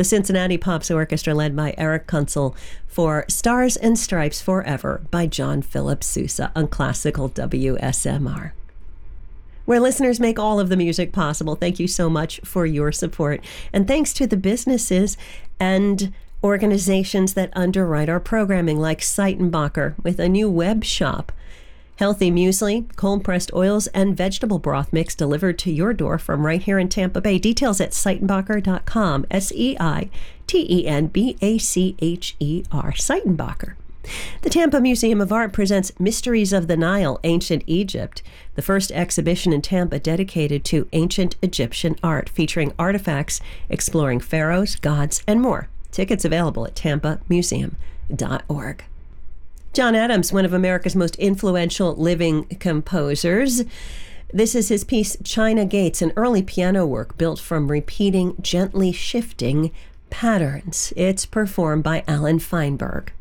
The Cincinnati Pops Orchestra, led by Eric Kunzel, for Stars and Stripes Forever by John Philip Sousa on Classical WSMR, where listeners make all of the music possible. Thank you so much for your support. And thanks to the businesses and organizations that underwrite our programming, like Seitenbacher with a new web shop. Healthy muesli, cold-pressed oils, and vegetable broth mix delivered to your door from right here in Tampa Bay. Details at Seitenbacher.com, Seitenbacher, Seitenbacher. The Tampa Museum of Art presents Mysteries of the Nile, Ancient Egypt, the first exhibition in Tampa dedicated to ancient Egyptian art, featuring artifacts exploring pharaohs, gods, and more. Tickets available at tampamuseum.org. John Adams, one of America's most influential living composers. This is his piece, China Gates, an early piano work built from repeating, gently shifting patterns. It's performed by Alan Feinberg.